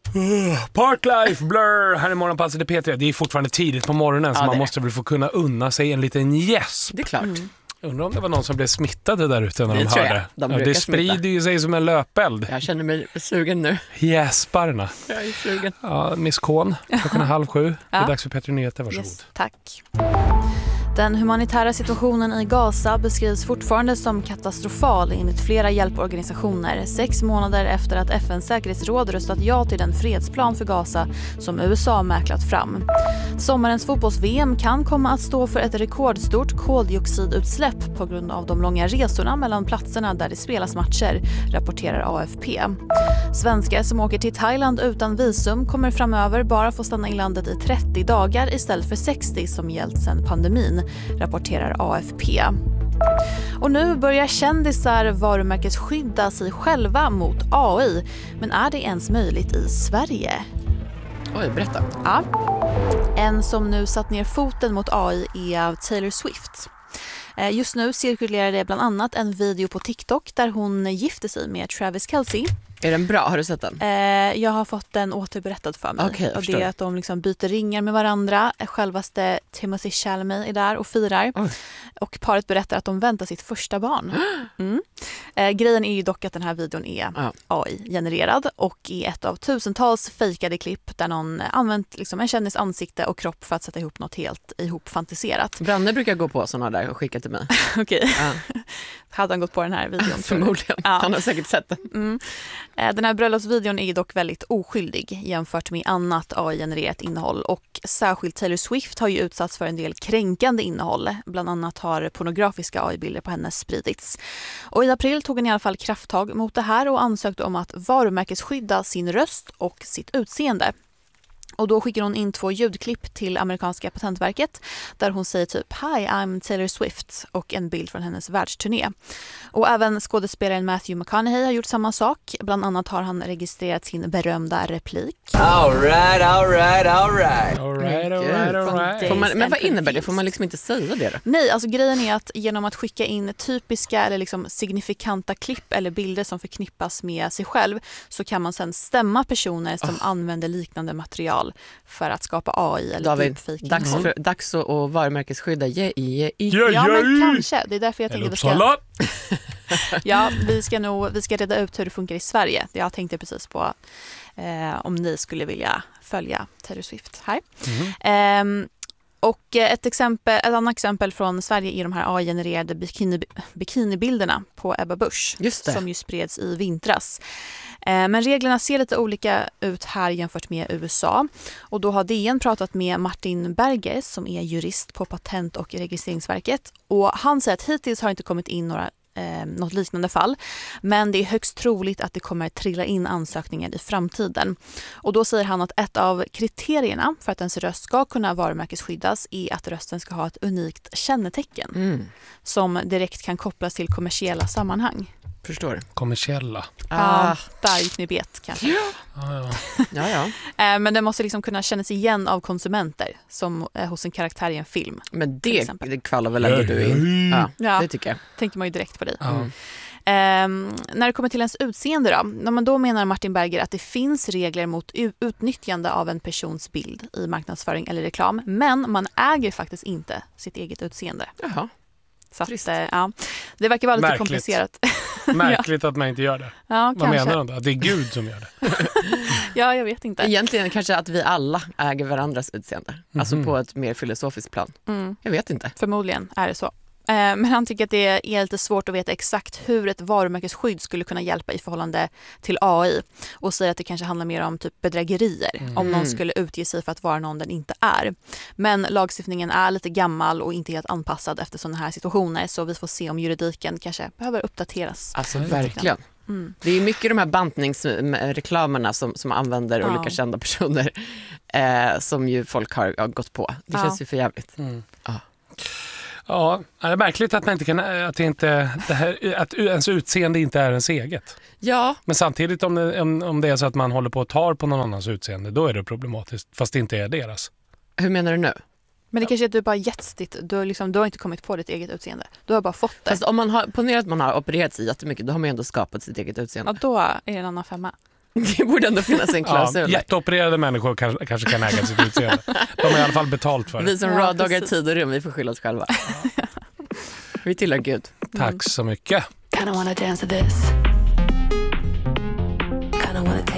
Parklife, blur, här är morgonpasset i P3. Det är fortfarande tidigt på morgonen så man måste väl få kunna unna sig en liten gäsp. Det är klart. Undrar om det var någon som blev smittade där ute när Det de tror hörde. jag. Det sprider ju sig som en löpeld. Jag känner mig sugen nu. Gäsparna. Jag är sugen. Ja, Miss Kån, 6:30. Det är dags för P3 Nyheter, varsågod. Yes, tack. Den humanitära situationen i Gaza beskrivs fortfarande som katastrofal enligt flera hjälporganisationer 6 månader efter att FN:s säkerhetsråd röstat ja till den fredsplan för Gaza som USA mäklat fram. Sommarens fotbolls-VM kan komma att stå för ett rekordstort koldioxidutsläpp på grund av de långa resorna mellan platserna där det spelas matcher, rapporterar AFP. Svenskar som åker till Thailand utan visum kommer framöver bara få stanna i landet i 30 dagar istället för 60 som gällt sedan pandemin, rapporterar AFP. Och nu börjar kändisar varumärkesskydda sig själva mot AI. Men är det ens möjligt i Sverige? Oj, berätta. Ja. En som nu satt ner foten mot AI är Taylor Swift. Just nu cirkulerar det bland annat en video på TikTok där hon gifter sig med Travis Kelce. Är den bra? Har du sett den? Jag har fått den återberättad för mig. Okej, och det är att de liksom byter ringar med varandra. Självaste Timothée Chalamet är där och firar. Oj. Och paret berättar att de väntar sitt första barn. Grejen är ju dock att den här videon är AI-genererad och är ett av tusentals fejkade klipp där någon använt liksom en kändis ansikte och kropp för att sätta ihop något helt ihop-fantiserat. Branne brukar gå på såna där och skicka till mig. Okej. Ja. Hade han gått på den här videon? Förmodligen. Ja. Han har säkert sett den. Den här bröllopsvideon är ju dock väldigt oskyldig jämfört med annat AI-genererat innehåll och särskilt Taylor Swift har ju utsatts för en del kränkande innehåll. Bland annat har pornografiska AI-bilder på henne spridits. Och i april tog han i alla fall krafttag mot det här och ansökte om att varumärkesskydda sin röst och sitt utseende. Och då skickar hon in 2 ljudklipp till amerikanska patentverket där hon säger typ "Hi, I'm Taylor Swift" och en bild från hennes världsturné. Och även skådespelaren Matthew McConaughey har gjort samma sak. Bland annat har han registrerat sin berömda replik. All right. Men vad innebär det? Får man liksom inte säga det då? Nej, alltså grejen är att genom att skicka in typiska eller liksom signifikanta klipp eller bilder som förknippas med sig själv så kan man sen stämma personer som använder liknande material för att skapa AI eller deepfake. Dags att varumärkesskydda. Ja, men kanske. Det är därför jag tänkte vi ska reda ut hur det funkar i Sverige. Jag tänkte precis på om ni skulle vilja följa Taylor Swift här. Och ett annat exempel från Sverige är de här AI-genererade bikinibilderna på Ebba Busch som ju spreds i vintras. Men reglerna ser lite olika ut här jämfört med USA. Och då har DN pratat med Martin Berger som är jurist på Patent- och registreringsverket. Och han säger att hittills har inte kommit in något liknande fall. Men det är högst troligt att det kommer trilla in ansökningar i framtiden. Och då säger han att ett av kriterierna för att ens röst ska kunna varumärkesskyddas är att rösten ska ha ett unikt kännetecken som direkt kan kopplas till kommersiella sammanhang. Förstår. Kommersiella. Där gick ni bet kanske. Ja. Men det måste liksom kunna kännas igen av konsumenter som hos en karaktär i en film. Men det kvallar väl ändå du in. Ja, det tycker jag. Tänker man ju direkt på dig. När det kommer till ens utseende då menar Martin Berger att det finns regler mot utnyttjande av en persons bild i marknadsföring eller reklam. Men man äger faktiskt inte sitt eget utseende. Jaha. Så att, det verkar vara lite komplicerat. Märkligt att man inte gör det. Ja, vad menar de då? Att det är Gud som gör det? Ja, jag vet inte. Egentligen kanske att vi alla äger varandras utseende. Alltså på ett mer filosofiskt plan. Jag vet inte. Förmodligen är det så. Men han tycker att det är lite svårt att veta exakt hur ett varumärkesskydd skulle kunna hjälpa i förhållande till AI och säger att det kanske handlar mer om typ bedrägerier om någon skulle utge sig för att vara någon den inte är. Men lagstiftningen är lite gammal och inte helt anpassad efter sådana här situationer så vi får se om juridiken kanske behöver uppdateras. Alltså verkligen. Det är mycket de här bantningsreklamerna som använder olika kända personer som ju folk har gått på. Det känns ju för jävligt. Ja, det är märkligt att man inte kan, att ens utseende inte är ens eget. Ja. Men samtidigt om det är så att man håller på att ta på någon annans utseende, då är det problematiskt, fast det inte är deras. Hur menar du nu? Men det kanske är att du bara gett ditt, du har inte kommit på ditt eget utseende. Du har bara fått det. Fast om man har, ponerat att man har opererat sig jättemycket, då har man ändå skapat sitt eget utseende. Ja, då är det en annan femma. Det borde ändå finnas en klausul. Jätteopererade människor kanske kan äga sitt utseende. De har i alla fall betalt för det. Vi som raddagar tid och rum, vi får skylla oss själva. Vi tillhör Gud. Tack så mycket. Kinda wanna dance to this. Kinda wanna take